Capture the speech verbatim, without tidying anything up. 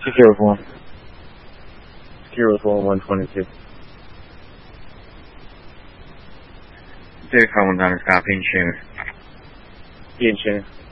Secure with one. Secure with one, one twenty-two. Zero five one nine, copy, and share. Ian Shannon.